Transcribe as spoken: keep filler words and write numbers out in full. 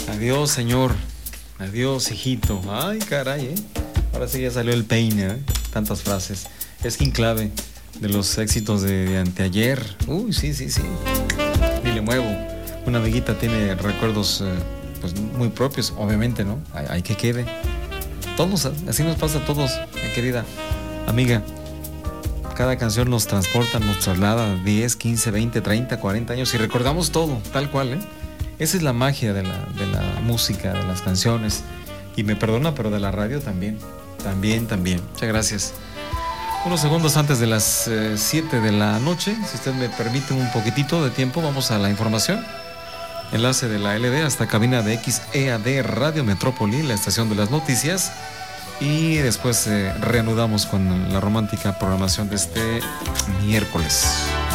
Adiós, señor. Adiós, hijito. Ay, caray, ¿eh? Ahora sí ya salió el peine, ¿eh? Tantas frases. Es clave de los éxitos de, de anteayer. Uy, sí, sí, sí. Ni le muevo. Una amiguita tiene recuerdos eh, pues muy propios, obviamente, ¿no? Hay, hay que quede. Todos, así nos pasa a todos, mi querida amiga. Cada canción nos transporta, nos traslada diez, quince, veinte, treinta, cuarenta años y recordamos todo, tal cual, ¿eh? Esa es la magia de la, de la música, de las canciones. Y me perdona, pero de la radio también. También, también. Muchas gracias. Unos segundos antes de las siete eh, de la noche, si usted me permite un poquitito de tiempo, vamos a la información. Enlace de la L D hasta cabina de X E A D Radio Metrópoli, la estación de las noticias. Y después eh, reanudamos con la romántica programación de este miércoles.